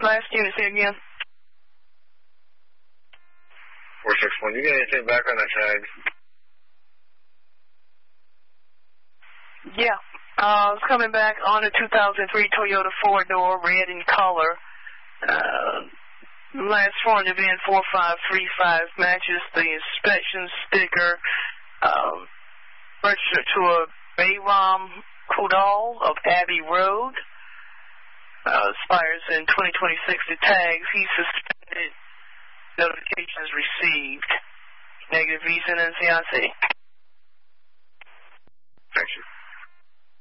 Last unit, say again. 461. You get anything back on that tag? Yeah. It's coming back on a 2003 Toyota 4-door, red in color. Last foreign event 4535 matches the inspection sticker. Registered to a Bayram Kudal of Abbey Road. Expires in 2026. The tags. He's suspended. Notifications received. Negative visa and NCIC. Thank you.